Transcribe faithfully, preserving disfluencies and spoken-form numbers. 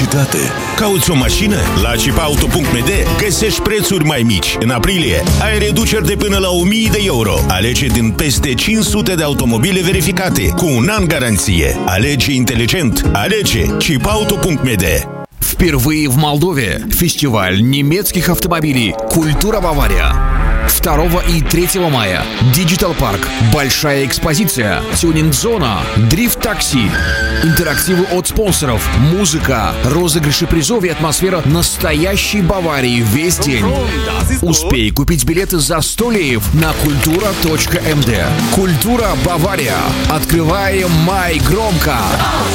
calitate. Cauți o mașină? La chipauto punct m d găsești prețuri mai mici. În aprilie ai reduceri de până la o mie de euro. Alege din peste cinci sute de automobile verificate cu un an garanție. Alege inteligent. Alege chipauto punct m d. Впервые в Молдове фестиваль немецких автомобилей «Культура Бавария». второго и третьего мая. Digital Park. Большая экспозиция. Тюнинг-зона. Дрифт-такси. Интерактивы от спонсоров. Музыка. Розыгрыши призов и атмосфера настоящей Баварии весь день. Успей купить билеты за сто леев на культура точка м д. Культура Бавария. Открываем май громко.